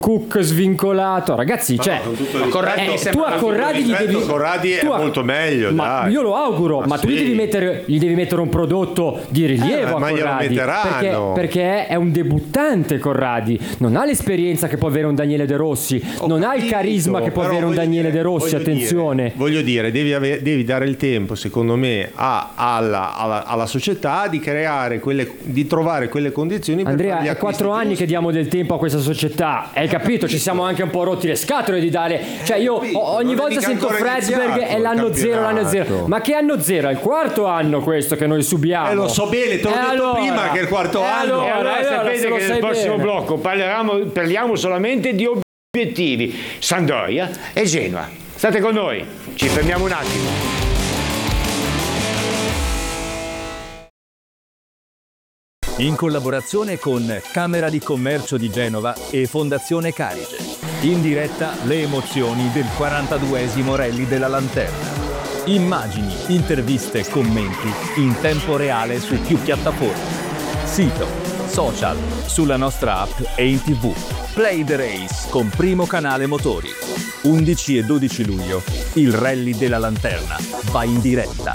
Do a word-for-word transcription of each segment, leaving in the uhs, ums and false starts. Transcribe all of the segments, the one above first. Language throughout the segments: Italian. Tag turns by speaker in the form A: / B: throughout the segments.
A: Cook svincolato, ragazzi,
B: ma
A: cioè
B: no, Corradi
A: eh, tu a Corradi gli devi
B: Corradi è
A: a,
B: molto meglio,
A: ma
B: dai.
A: Io lo auguro, ma, ma tu
B: sì.
A: gli devi mettere gli devi mettere un prodotto di rilievo
B: eh,
A: a Corradi, perché, perché è un debuttante. Corradi non ha l'esperienza che può avere un Daniele De Rossi, Ho non capito, ha il carisma che può avere un Daniele
B: dire,
A: De Rossi, attenzione.
B: Dire, voglio dire, devi, ave- devi dare il tempo, secondo me, a, alla, alla, alla società di creare quelle, di trovare quelle condizioni.
A: Andrea,
B: per
A: è quattro anni giusti. Che diamo del tempo a questa società, hai capito? Ci siamo anche un po' rotti le scatole di dare, cioè io capito, ogni volta sento Fredberg è l'anno zero, l'anno zero, ma che anno zero? È il quarto anno questo che noi subiamo.
B: Eh, lo so bene, te l'ho
A: eh,
B: detto
A: allora,
B: prima che è il quarto
A: eh,
B: anno.
A: Allora,
C: e allora, allora sapete
A: allora,
C: che nel prossimo
A: bene.
C: blocco parliamo, parliamo solamente di obiettivi. Sampdoria e Genoa. State con noi, ci fermiamo un attimo.
D: In collaborazione con Camera di Commercio di Genova e Fondazione Carige. In diretta le emozioni del quarantaduesimo Rally della Lanterna. Immagini, interviste, commenti in tempo reale su più piattaforme. Sito, social, sulla nostra app e in tv. Play the Race con Primo Canale Motori. undici e dodici luglio, il Rally della Lanterna va in diretta.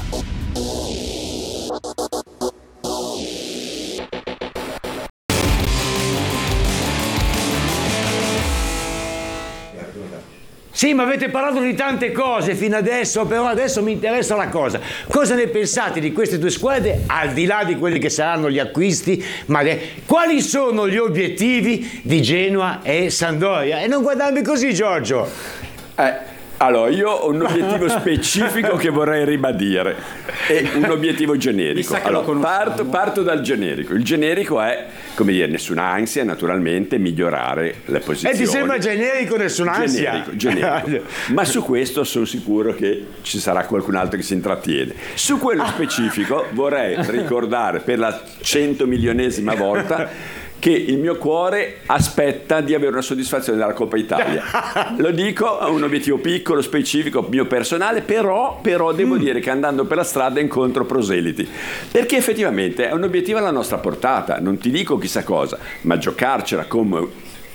C: Sì, ma avete parlato di tante cose fino adesso, però adesso mi interessa la cosa. Cosa ne pensate di queste due squadre, al di là di quelli che saranno gli acquisti, ma de- quali sono gli obiettivi di Genoa e Sampdoria? E non guardarmi così, Giorgio.
E: Eh, allora, io ho un obiettivo specifico che vorrei ribadire e un obiettivo generico. Allora, parto, parto dal generico. Il generico è, come dire, nessuna ansia, naturalmente, migliorare le posizioni.
C: E ti sembra generico nessuna ansia?
E: Generico, generico. Ma su questo sono sicuro che ci sarà qualcun altro che si intrattiene. Su quello specifico vorrei ricordare per la centomilionesima volta che il mio cuore aspetta di avere una soddisfazione dalla Coppa Italia. Lo dico, è un obiettivo piccolo, specifico, mio personale, però, però devo mm. dire che andando per la strada incontro proseliti, perché effettivamente è un obiettivo alla nostra portata, non ti dico chissà cosa, ma giocarcela come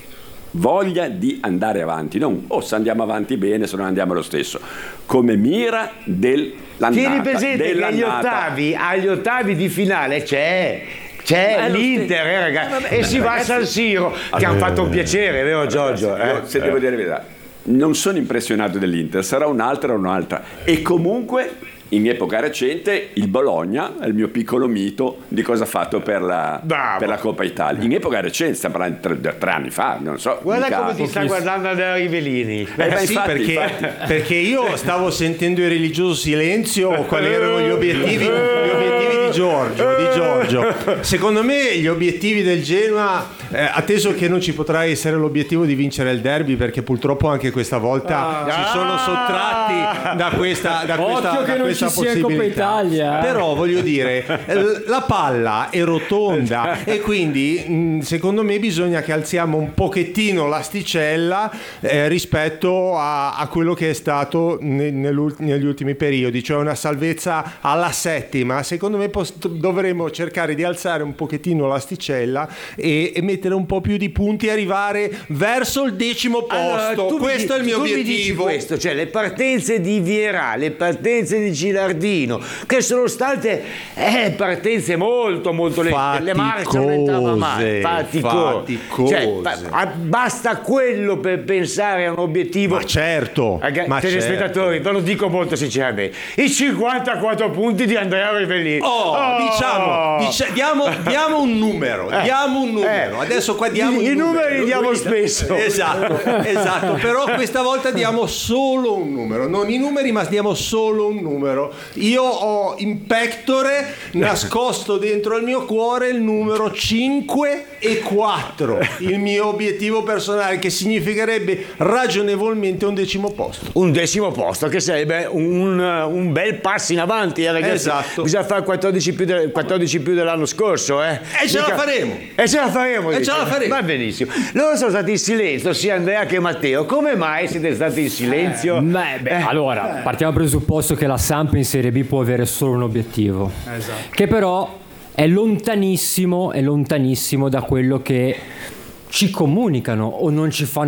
E: voglia di andare avanti, non oh se andiamo avanti bene, se non andiamo lo stesso, come mira dell'annata.
C: Tieni presente che agli ottavi, agli ottavi di finale c'è C'è l'Inter, eh, ragazzi, eh, vabbè, e si va a San Siro, che allora, hanno fatto un piacere, vero Giorgio?
E: Eh? Io, se eh. devo dire la verità, non sono impressionato dell'Inter, sarà un'altra o un'altra. E comunque, in epoca recente, il Bologna è il mio piccolo mito di cosa ha fatto per la, per la Coppa Italia. In epoca recente, stiamo parlando di tre, tre anni fa, non so.
C: Guarda
E: mica,
C: come ti sta guardando Andrea Rivellini.
B: Eh, eh, sì,
E: infatti,
B: perché,
E: infatti.
B: perché io stavo sentendo in religioso silenzio quali erano gli obiettivi, gli obiettivi di Giorgio, di Giorgio. Secondo me gli obiettivi del Genoa, eh, atteso che non ci potrà essere l'obiettivo di vincere il derby, perché purtroppo anche questa volta ah, si sono sottratti da questa, da questa,
A: Occhio
B: da
A: che
B: questa
A: non ci sia Coppa Italia.
B: Però voglio dire, la palla è rotonda e quindi secondo me bisogna che alziamo un pochettino l'asticella eh, rispetto a, a quello che è stato ne, negli ultimi periodi, cioè una salvezza alla settima. Secondo me post- dovremmo cercare di alzare un pochettino l'asticella e, e mettere un po' più di punti e arrivare verso il decimo posto.
C: Allora,
B: questo
C: mi,
B: è il mio
C: tu
B: obiettivo.
C: Mi dici questo, cioè le partenze di Vierà, le partenze di Gilardino, che sono state eh, partenze molto molto lente, le marce non entrava mai, faticose. Cioè, basta quello per pensare a un obiettivo.
B: Ma certo,
C: Ragazzi,
B: ma
C: telespettatori,
B: certo.
C: ve lo dico molto sinceramente, i cinquantaquattro punti di Andrea Rivellini.
B: Oh, oh. diciamo, dic- diamo, diamo un numero, eh. diamo un numero.
C: Eh.
B: Adesso qua diamo
C: I,
B: un
C: i numeri li diamo
B: Lui,
C: spesso.
B: Esatto, esatto, però questa volta diamo solo un numero, non i numeri, ma diamo solo un numero. Io ho in pectore nascosto dentro il mio cuore il numero cinque e quattro, il mio obiettivo personale, che significherebbe ragionevolmente un decimo posto.
C: Un decimo posto, che sarebbe un, un bel passo in avanti, eh, ragazzi.
B: Esatto.
C: Bisogna fare quattordici più, de, quattordici più dell'anno scorso, eh.
B: E ce Mica... la faremo.
C: E ce la faremo.
B: E ce la faremo.
C: Va benissimo. Loro sono stati in silenzio, sia Andrea che Matteo. Come mai siete stati in silenzio?
A: Eh, beh, beh, eh. Allora, partiamo dal presupposto che la Samp in Serie B può avere solo un obiettivo, esatto. Che però è lontanissimo, è lontanissimo da quello che ci comunicano o non ci fanno